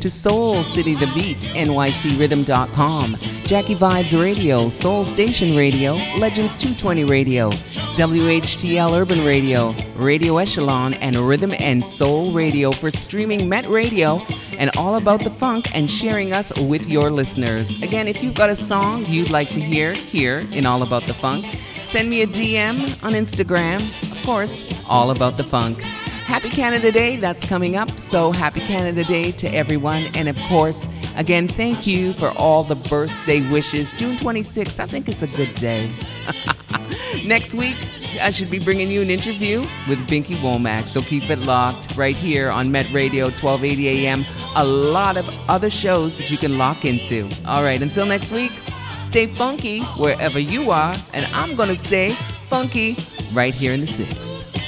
to Soul City The Beat, NYCRhythm.com, Jackie Vibes Radio, Soul Station Radio, Legends 220 Radio, WHTL Urban Radio, Radio Echelon, and Rhythm and Soul Radio for streaming Met Radio and All About the Funk and sharing us with your listeners. Again, if you've got a song you'd like to hear here in All About the Funk, send me a DM on Instagram, of course, All About the Funk. Happy Canada Day, that's coming up, so happy Canada Day to everyone. And of course, again, thank you for all the birthday wishes. June 26th, I think it's a good day. Next week, I should be bringing you an interview with Binky Womack, so keep it locked right here on Met Radio, 1280 AM. A lot of other shows that you can lock into. All right, until next week, stay funky wherever you are, and I'm going to stay funky right here in the 6.